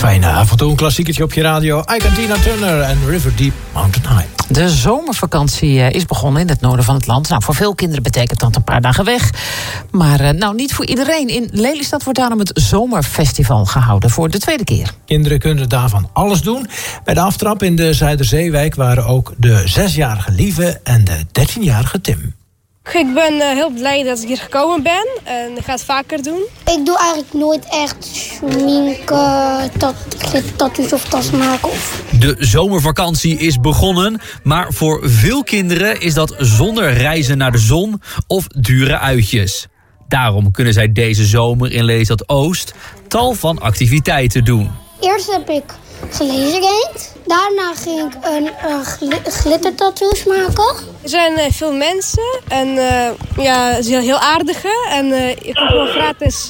Fijne af en toe een klassiekertje op je radio. Ike en Tina Turner en River Deep Mountain High. De zomervakantie is begonnen in het noorden van het land. Nou, voor veel kinderen betekent dat een paar dagen weg. Maar niet voor iedereen. In Lelystad wordt daarom het Zomerfestival gehouden voor de tweede keer. Kinderen kunnen daarvan alles doen. Bij de aftrap in de Zuiderzeewijk waren ook de 6-jarige Lieve en de 13-jarige Tim. Ik ben heel blij dat ik hier gekomen ben en ik ga het vaker doen. Ik doe eigenlijk nooit echt schminken, tattoos of tas maken. De zomervakantie is begonnen, maar voor veel kinderen is dat zonder reizen naar de zon of dure uitjes. Daarom kunnen zij deze zomer in Lelystad Oost tal van activiteiten doen. Eerst heb ik gelezen. Daarna ging ik een glittertattoos maken. Er zijn veel mensen en ze zijn heel aardige. En je kan gewoon gratis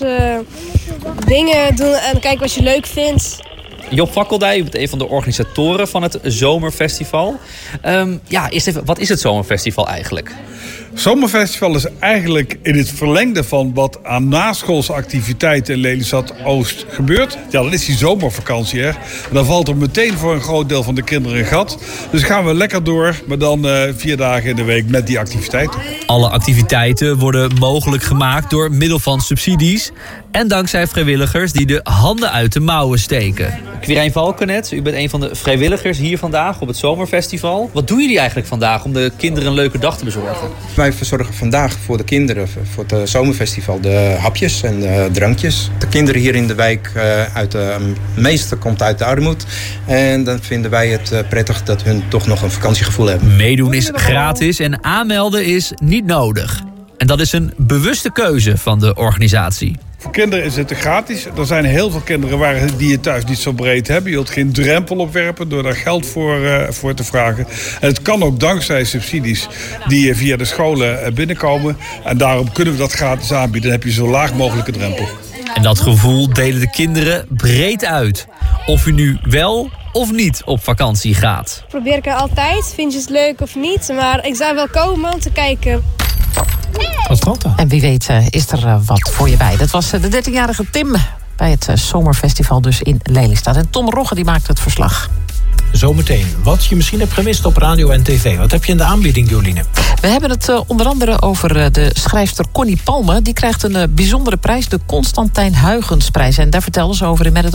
dingen doen en kijken wat je leuk vindt. Job Fakkeldij, u bent een van de organisatoren van het Zomerfestival. Eerst even, wat is het Zomerfestival eigenlijk? Zomerfestival is eigenlijk in het verlengde van wat aan naschoolse activiteiten in Lelystad Oost gebeurt. Ja, dan is die zomervakantie er. Dan valt er meteen voor een groot deel van de kinderen een gat. Dus gaan we lekker door, maar dan 4 dagen in de week met die activiteiten. Alle activiteiten worden mogelijk gemaakt door middel van subsidies en dankzij vrijwilligers die de handen uit de mouwen steken. Quirijn Valkenet, u bent een van de vrijwilligers hier vandaag op het Zomerfestival. Wat doen jullie eigenlijk vandaag om de kinderen een leuke dag te bezorgen? Wij verzorgen vandaag voor de kinderen, voor het Zomerfestival, de hapjes en de drankjes. De kinderen hier in de wijk, meeste komt uit de armoede. En dan vinden wij het prettig dat hun toch nog een vakantiegevoel hebben. Meedoen is gratis en aanmelden is niet nodig. En dat is een bewuste keuze van de organisatie. Voor kinderen is het gratis. Er zijn heel veel kinderen die het thuis niet zo breed hebben. Je wilt geen drempel opwerpen door daar geld voor te vragen. En het kan ook dankzij subsidies die via de scholen binnenkomen. En daarom kunnen we dat gratis aanbieden. Dan heb je zo laag mogelijke drempel. En dat gevoel delen de kinderen breed uit. Of u nu wel of niet op vakantie gaat. Probeer ik er altijd. Vind je het leuk of niet? Maar ik zou wel komen om te kijken. En wie weet is er wat voor je bij. Dat was de 13-jarige Tim bij het Zomerfestival dus in Lelystad. En Tom Rogge die maakt het verslag. Zometeen, wat je misschien hebt gemist op radio en tv. Wat heb je in de aanbieding, Joline? We hebben het onder andere over de schrijfster Connie Palme. Die krijgt een bijzondere prijs, de Constantijn Huygensprijs. En daar vertellen ze over in Met het